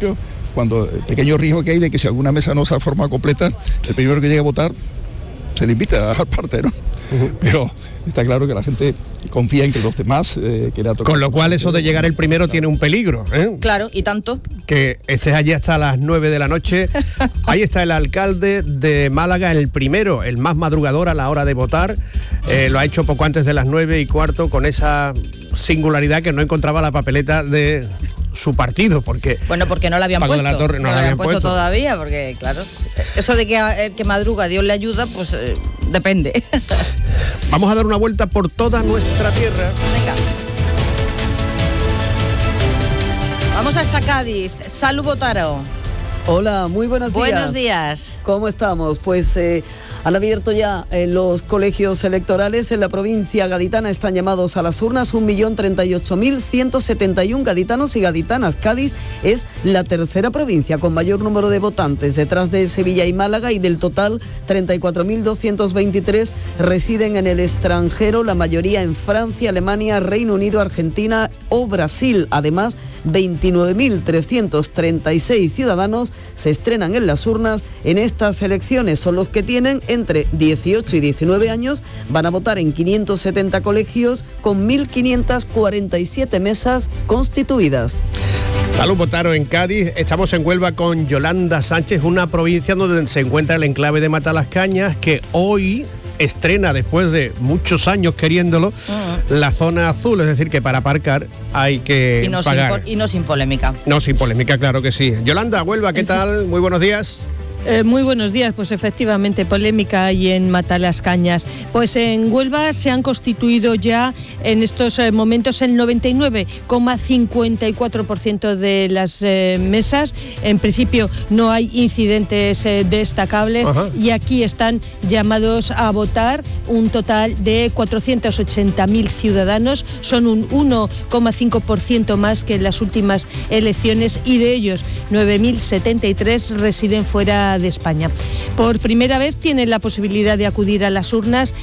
municipios, cuando el pequeño riesgo que hay de que si alguna mesa no se ha formado completa, el primero que llegue a votar se le invita al parte, ¿no? Pero está claro que la gente confía en que los demás que le ha tocado. Con lo cual eso de llegar el primero tiene un peligro, ¿eh? Claro, y tanto. Que estés allí hasta las 9 de la noche. Ahí está el alcalde de Málaga, el primero, el más madrugador a la hora de votar. Lo ha hecho poco antes de las 9:15 con esa singularidad que no encontraba la papeleta de su partido, porque... Bueno, porque no la habían puesto. La Torre, no la habían puesto todavía, porque claro, eso de que el que madruga Dios le ayuda, pues depende. Vamos a dar una vuelta por toda nuestra tierra. Venga. Vamos hasta Cádiz. Salud, Botaro. Hola, muy buenos días. Buenos días. ¿Cómo estamos? Pues han abierto ya los colegios electorales en la provincia gaditana. Están llamados a las urnas 1.038.171 gaditanos y gaditanas. Cádiz es la tercera provincia con mayor número de votantes, detrás de Sevilla y Málaga, y del total 34.223 residen en el extranjero, la mayoría en Francia, Alemania, Reino Unido, Argentina o Brasil. Además, 29.336 ciudadanos se estrenan en las urnas en estas elecciones. Son los que tienen entre 18 y 19 años. Van a votar en 570 colegios con 1.547 mesas constituidas. Salud, Botaro en Cádiz. Estamos en Huelva con Yolanda Sánchez, una provincia donde se encuentra el enclave de Matalascañas, que hoy estrena, después de muchos años queriéndolo, la zona azul, es decir, que para aparcar hay que pagar. Y no sin polémica. No sin polémica, claro que sí. Yolanda, Huelva, ¿qué tal? Muy buenos días. Muy buenos días, pues efectivamente polémica hay en Matalascañas. Pues en Huelva se han constituido ya en estos momentos el 99,54% de las mesas. En principio no hay incidentes destacables. Ajá. Y aquí están llamados a votar un total de 480.000 ciudadanos. Son un 1,5% más que en las últimas elecciones, y de ellos 9.073 residen fuera de España. Por primera vez tienen la posibilidad de acudir a las urnas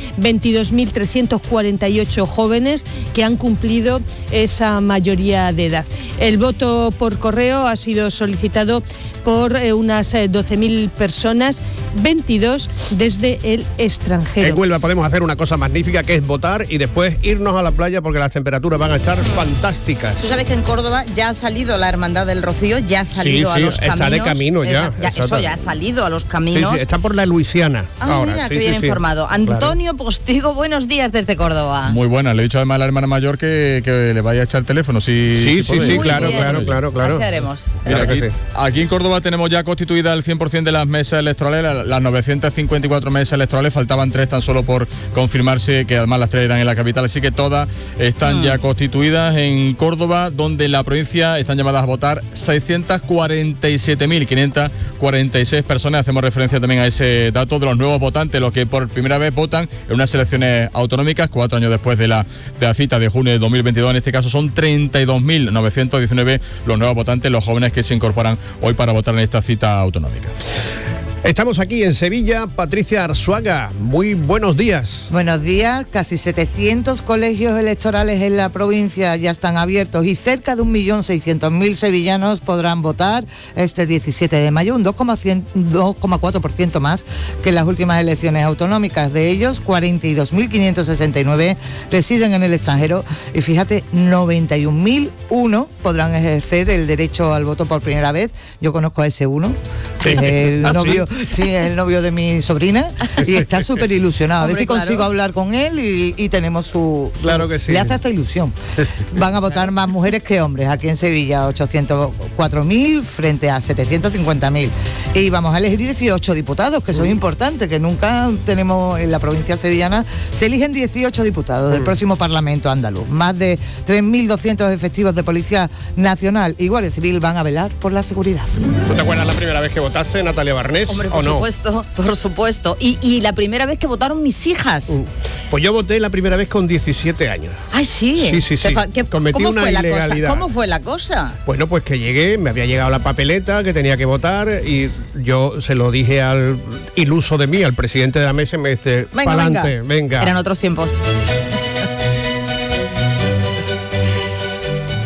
22.348 jóvenes que han cumplido esa mayoría de edad. El voto por correo ha sido solicitado por unas 12.000 personas, 22 desde el extranjero. En Huelva podemos hacer una cosa magnífica, que es votar y después irnos a la playa, porque las temperaturas van a estar fantásticas. Tú sabes que en Córdoba ya ha salido la Hermandad del Rocío, ya ha salido a los caminos. Está de camino ya. Eso ya ha salido a los caminos. Sí, está por la Luisiana. Ahora, mira, qué bien informado. Antonio Postigo, buenos días desde Córdoba. Muy buenas, le he dicho además a la hermana mayor que le vaya a echar el teléfono. Sí, claro. Así haremos. Mira, aquí en Córdoba tenemos ya constituida el 100% de las mesas electorales, las 954 mesas electorales, faltaban 3 tan solo por confirmarse, que además las 3 eran en la capital, así que todas están ya constituidas en Córdoba, donde en la provincia están llamadas a votar 647.546 personas. Hacemos referencia también a ese dato de los nuevos votantes, los que por primera vez votan en unas elecciones autonómicas, 4 años después de la cita de junio de 2022. En este caso son 32.919 los nuevos votantes, los jóvenes que se incorporan hoy para votar en esta cita autonómica. Estamos aquí en Sevilla. Patricia Arzuaga, muy buenos días. Buenos días. Casi 700 colegios electorales en la provincia ya están abiertos y cerca de 1.600.000 sevillanos podrán votar este 17 de mayo, un 2,4% más que en las últimas elecciones autonómicas. De ellos, 42.569 residen en el extranjero y fíjate, 91.001 podrán ejercer el derecho al voto por primera vez. Yo conozco a ese uno, que es el novio. Sí, es el novio de mi sobrina y está súper ilusionado. A ver si consigo hablar con él y tenemos su... Claro que sí. Le hace hasta ilusión. Van a votar más mujeres que hombres. Aquí en Sevilla, 804.000 frente a 750.000. Y vamos a elegir 18 diputados, que eso es importante, que nunca tenemos en la provincia sevillana. Se eligen 18 diputados del próximo Parlamento andaluz. Más de 3.200 efectivos de Policía Nacional y Guardia Civil van a velar por la seguridad. ¿Tú te acuerdas la primera vez que votaste, Natalia Barnés? Hombre, por supuesto. Y la primera vez que votaron mis hijas. Pues yo voté la primera vez con 17 años. ¡Ay, sí! Sí. Cometí una ilegalidad. ¿Cómo fue la cosa? Bueno, pues que llegué, me había llegado la papeleta que tenía que votar y yo se lo dije al iluso de mí, al presidente de la mesa, y me dice, pa'lante, venga. Eran otros tiempos.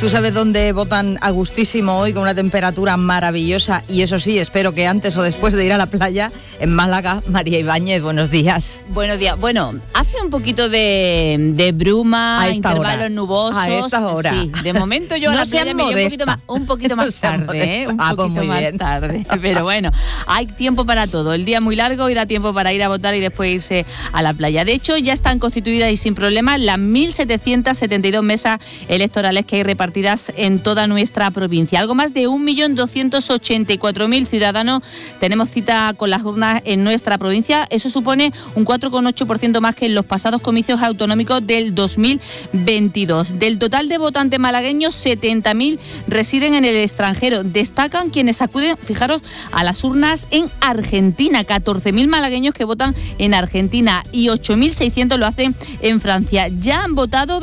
¿Tú sabes dónde votan a gustísimo hoy con una temperatura maravillosa? Y eso sí, espero que antes o después de ir a la playa, en Málaga. María Ibáñez, buenos días. Buenos días. Bueno, hace un poquito de bruma, a esta intervalos hora. nubosos. A esta hora. Sí, de momento yo a No la playa seas me voy modesta. un poquito más No seas tarde, modesta. un poquito Muy más bien. tarde. Pero bueno, hay tiempo para todo. El día es muy largo y da tiempo para ir a votar y después irse a la playa. De hecho, ya están constituidas y sin problema las 1.772 mesas electorales que hay repartidas en toda nuestra provincia. Algo más de 1.284.000 ciudadanos tenemos cita con las urnas en nuestra provincia. Eso supone un 4,8% más que en los pasados comicios autonómicos del 2022. Del total de votantes malagueños, 70.000 residen en el extranjero. Destacan quienes acuden, fijaros, a las urnas en Argentina. 14.000 malagueños que votan en Argentina y 8.600 lo hacen en Francia. Ya han votado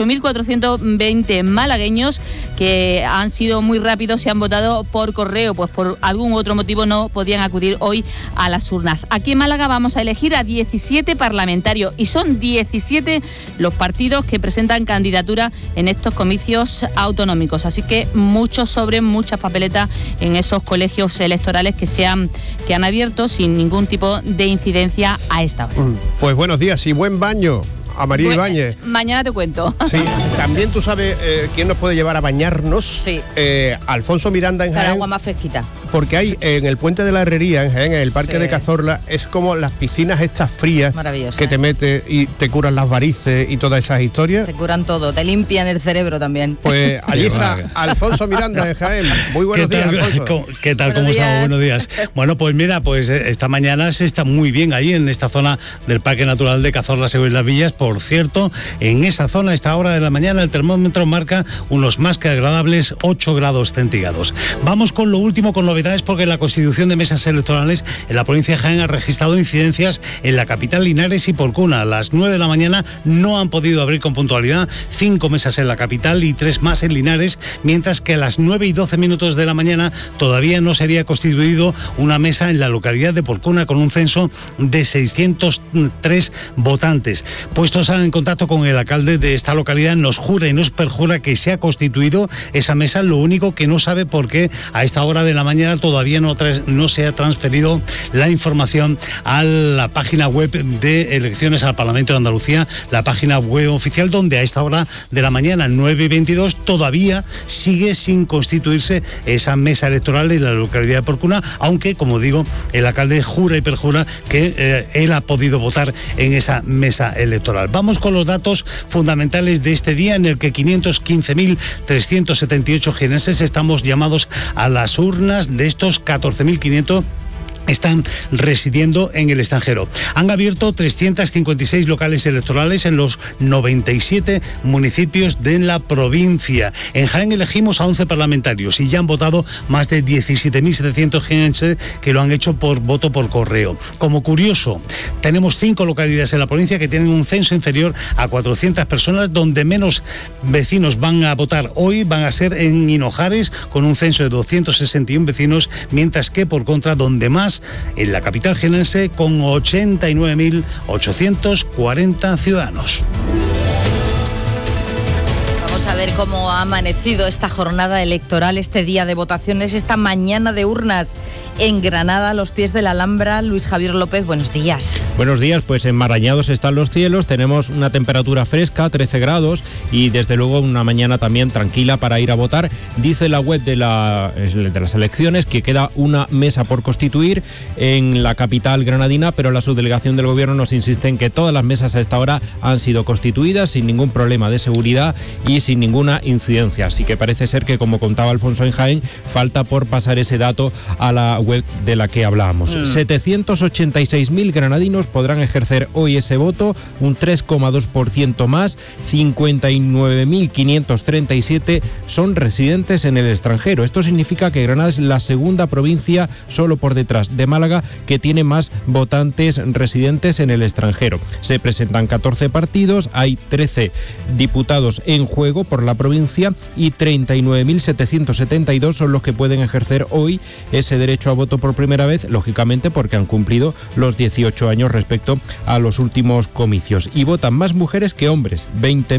28.420 malagueños que han sido muy rápidos y han votado por correo, pues por algún otro motivo no podían acudir hoy a las urnas. Aquí en Málaga vamos a elegir a 17 parlamentarios y son 17 los partidos que presentan candidatura en estos comicios autonómicos. Así que muchos sobres, muchas papeletas en esos colegios electorales que han abierto sin ningún tipo de incidencia a esta hora. Pues buenos días y buen baño a María Ibáñez. Mañana te cuento. Sí, también tú sabes quién nos puede llevar a bañarnos. Sí. Alfonso Miranda en Para Jaén. agua más fresquita. Porque hay en el puente de la Herrería, en Jaén, en el parque Sí. de Cazorla, es como las piscinas estas frías Maravillosas. que te metes y te curan las varices y todas esas historias. Te curan todo, te limpian el cerebro también. Pues allí Qué está maravilla. Alfonso Miranda en Jaén. Muy buenos días, Alfonso. ¿Qué tal? Buenos ¿Cómo estamos? días. Buenos días. Bueno, pues mira, pues esta mañana se está muy bien ahí en esta zona del Parque Natural de Cazorla, Segura y las Villas. Por cierto, en esa zona, a esta hora de la mañana, el termómetro marca unos más que agradables 8 grados centígrados. Vamos con lo último, con novedades, porque la constitución de mesas electorales en la provincia de Jaén ha registrado incidencias en la capital, Linares y Porcuna. A las 9 de la mañana no han podido abrir con puntualidad 5 mesas en la capital y 3 más en Linares, mientras que a las 9 y 12 minutos de la mañana todavía no se había constituido una mesa en la localidad de Porcuna con un censo de 603 votantes. Puestos en contacto con el alcalde de esta localidad, nos jura y nos perjura que se ha constituido esa mesa, lo único que no sabe por qué a esta hora de la mañana todavía no se ha transferido la información a la página web de elecciones al Parlamento de Andalucía, la página web oficial, donde a esta hora de la mañana, 9:22, todavía sigue sin constituirse esa mesa electoral en la localidad de Porcuna, aunque, como digo, el alcalde jura y perjura que él ha podido votar en esa mesa electoral. Vamos con los datos fundamentales de este día, en el que 515.378 jienenses estamos llamados a las urnas. De estos, 14.500 están residiendo en el extranjero. Han abierto 356 locales electorales en los 97 municipios de la provincia. En Jaén elegimos a 11 parlamentarios y ya han votado más de 17.700 jienenses que lo han hecho por voto por correo. Como curioso, tenemos 5 localidades en la provincia que tienen un censo inferior a 400 personas, donde menos vecinos van a votar hoy van a ser en Hinojares, con un censo de 261 vecinos, mientras que por contra, donde más, en la capital jienense, con 89.840 ciudadanos. Vamos a ver cómo ha amanecido esta jornada electoral, este día de votaciones, esta mañana de urnas en Granada, a los pies de la Alhambra. Luis Javier López, buenos días. Buenos días, pues enmarañados están los cielos, tenemos una temperatura fresca, 13 grados, y desde luego una mañana también tranquila para ir a votar. Dice la web de las elecciones que queda una mesa por constituir en la capital granadina, pero la subdelegación del gobierno nos insiste en que todas las mesas a esta hora han sido constituidas sin ningún problema de seguridad y sin ninguna incidencia. Así que parece ser que, como contaba Alfonso en Jaén, falta por pasar ese dato a la web de la que hablábamos. 786.000 granadinos podrán ejercer hoy ese voto, un 3,2% más. 59.537 son residentes en el extranjero. Esto significa que Granada es la segunda provincia, solo por detrás de Málaga, que tiene más votantes residentes en el extranjero. Se presentan 14 partidos, hay 13 diputados en juego por la provincia y 39.772 son los que pueden ejercer hoy ese derecho a voto por primera vez, lógicamente porque han cumplido los 18 años respecto a los últimos comicios. Y votan más mujeres que hombres,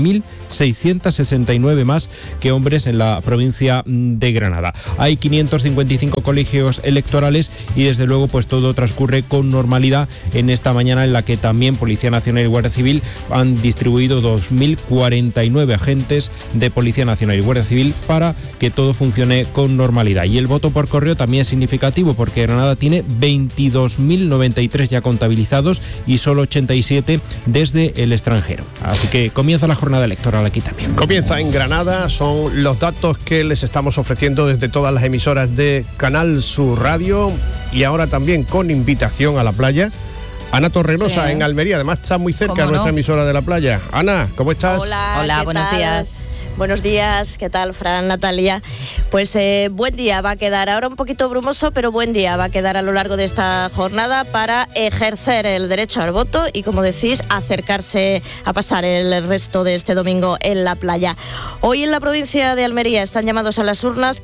20.669 más que hombres en la provincia de Granada. Hay 555 colegios electorales y desde luego pues todo transcurre con normalidad en esta mañana, en la que también Policía Nacional y Guardia Civil han distribuido 2.049 agentes de Policía Nacional y Guardia Civil para que todo funcione con normalidad. Y el voto por correo también es significativo porque Granada tiene 22.093 ya contabilizados y solo 87 desde el extranjero. Así que comienza la jornada electoral aquí también. Comienza en Granada, son los datos que les estamos ofreciendo desde todas las emisoras de Canal Sur Radio y ahora también con invitación a la playa. Ana Torregrosa, sí, en Almería, además está muy cerca de nuestra emisora de la playa. Ana, ¿cómo estás? Hola, buenos días. Buenos días, ¿qué tal, Fran, Natalia? Pues buen día va a quedar, ahora un poquito brumoso, pero buen día va a quedar a lo largo de esta jornada para ejercer el derecho al voto y, como decís, acercarse a pasar el resto de este domingo en la playa. Hoy en la provincia de Almería están llamados a las urnas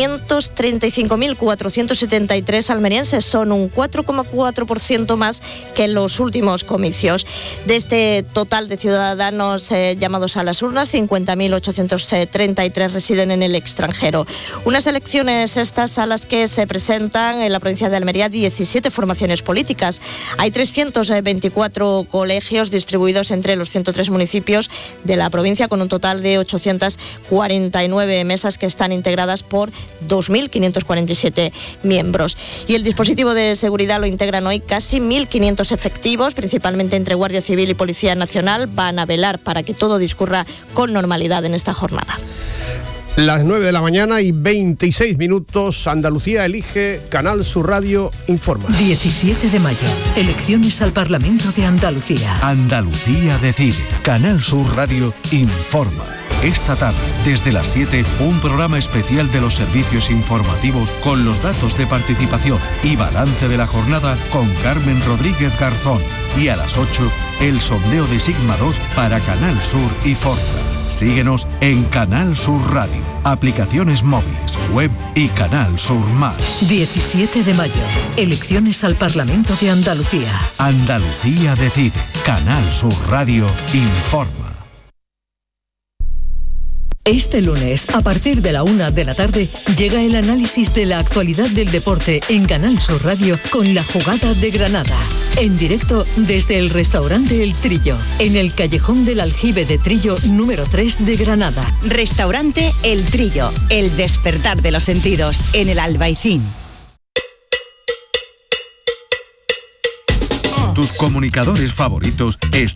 535.473 almerienses, son un 4,4% más que en los últimos comicios. De este total de ciudadanos llamados a las urnas, 50.833 residen en el extranjero. Unas elecciones estas a las que se presentan en la provincia de Almería 17 formaciones políticas. Hay 324 colegios distribuidos entre los 103 municipios de la provincia, con un total de 849 mesas que están integradas por 2.547 miembros. Y el dispositivo de seguridad lo integran hoy casi 1.500 efectivos, principalmente entre Guardia Civil y Policía Nacional. Van a velar para que todo discurra con normalidad en esta jornada. Las 9 de la mañana y 26 minutos, Andalucía elige, Canal Sur Radio informa. 17 de mayo, elecciones al Parlamento de Andalucía. Andalucía decide. Canal Sur Radio informa. Esta tarde, desde las 7, un programa especial de los servicios informativos con los datos de participación y balance de la jornada con Carmen Rodríguez Garzón. Y a las 8, el sondeo de Sigma 2 para Canal Sur y Forza. Síguenos en Canal Sur Radio, aplicaciones móviles, web y Canal Sur Más. 17 de mayo, elecciones al Parlamento de Andalucía. Andalucía decide. Canal Sur Radio informa. Este lunes, a partir de la 1 de la tarde, llega el análisis de la actualidad del deporte en Canal Sur Radio con la jugada de Granada. En directo desde el restaurante El Trillo, en el callejón del Aljibe de Trillo número 3 de Granada. Restaurante El Trillo, el despertar de los sentidos, en el Albaicín. Tus comunicadores favoritos